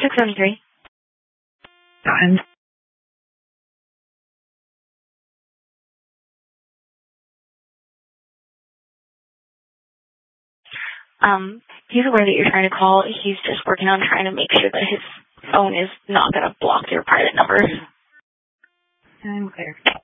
673. Time. He's aware that you're trying to call. He's just working on trying to make sure that his phone is not going to block your private numbers. I'm clear.